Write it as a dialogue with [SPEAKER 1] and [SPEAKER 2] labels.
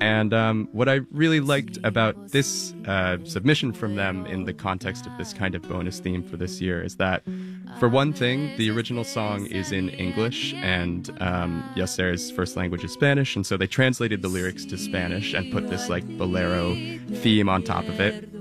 [SPEAKER 1] And what I really liked about this submission from them in the context of this kind of bonus theme for this year is that, for one thing, the original song is in English, and Yacer's first language is Spanish, and so they translated the lyrics to Spanish and put this like bolero theme on top of it.